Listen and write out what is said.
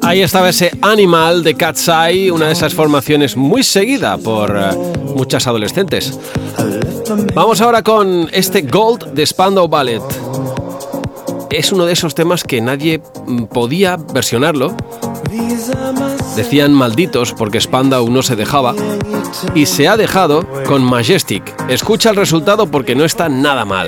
Ahí estaba ese Animal de Cat's Eye, una de esas formaciones muy seguida por muchas adolescentes. Vamos ahora con este Gold de Spandau Ballet. Es uno de esos temas que nadie podía versionarlo. Decían malditos porque Spandau no se dejaba. Y se ha dejado con Majestic. Escucha el resultado porque no está nada mal.